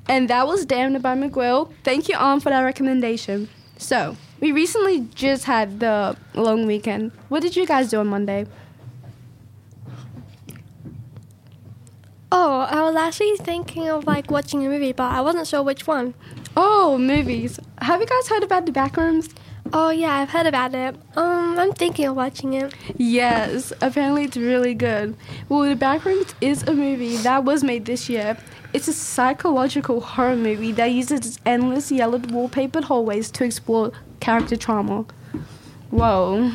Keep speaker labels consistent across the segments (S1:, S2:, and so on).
S1: And that was Damned by Miguel. Thank you, for that recommendation. So, we recently just had the long weekend. What did you guys do on Monday?
S2: Oh, I was actually thinking of like watching a movie, but I wasn't sure which one.
S1: Oh, movies. Have you guys heard about The Backrooms?
S2: Oh yeah, I've heard about it. I'm thinking of watching it.
S1: Yes, apparently it's really good. Well, The Backrooms is a movie that was made this year. It's a psychological horror movie that uses its endless yellowed wallpapered hallways to explore character trauma. Whoa.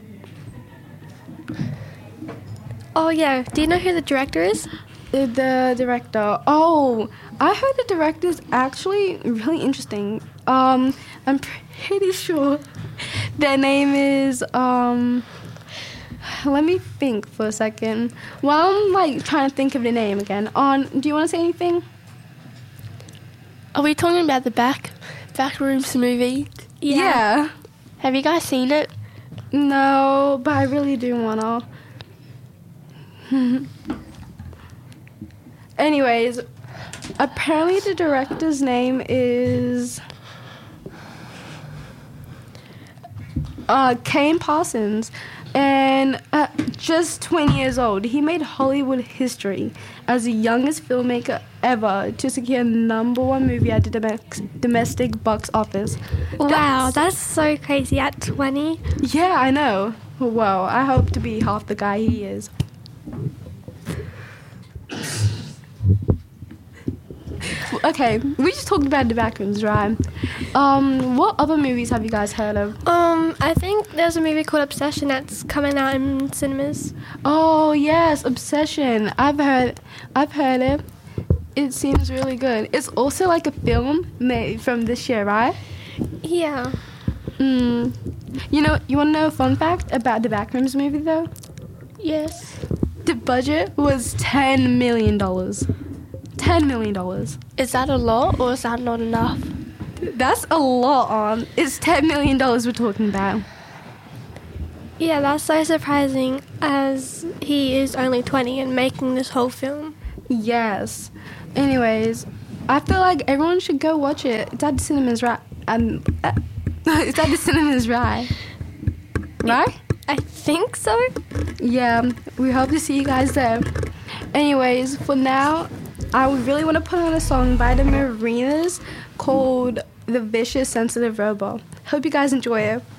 S2: Oh yeah, do you know who the director is?
S1: The director. Oh, I heard the director is actually really interesting. I'm pretty sure their name is, let me think for a second. While I'm, like, trying to think of the name again. Do you want to say anything?
S3: Are we talking about the Backrooms movie?
S1: Yeah.
S3: Have you guys seen it?
S1: No, but I really do want to. Anyways, apparently the director's name is Kane Parsons, and just 20 years old, he made Hollywood history as the youngest filmmaker ever to secure #1 movie at the domestic box office.
S2: Wow, that's so crazy at 20.
S1: Yeah, I know. Well, I hope to be half the guy he is. Okay, we just talked about The Backrooms, right? What other movies have you guys heard of?
S2: I think there's a movie called Obsession that's coming out in cinemas.
S1: Oh yes, Obsession. I've heard it. It seems really good. It's also like a film made from this year, right?
S2: Yeah.
S1: You want to know a fun fact about the Backrooms movie though?
S3: Yes.
S1: The budget was $10 million. $10 million.
S3: Is that a lot or is that not enough?
S1: That's a lot, It's $10 million we're talking about.
S2: Yeah, that's so surprising as he is only 20 and making this whole film.
S1: Yes. Anyways, I feel like everyone should go watch it. It's at the cinemas, right? It's at the cinemas, right? Right?
S2: I think so.
S1: Yeah, we hope to see you guys there. Anyways, for now, I would really want to put on a song by the Marinas called The Vicious Sensitive Robot. Hope you guys enjoy it.